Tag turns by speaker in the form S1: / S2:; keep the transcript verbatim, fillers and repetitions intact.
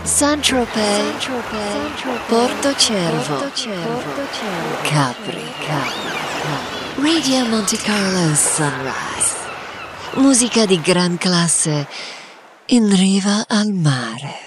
S1: Saint-Tropez, Porto Cervo, Capri, Radio Monte Carlo Sunrise. Musica di gran classe in riva al mare.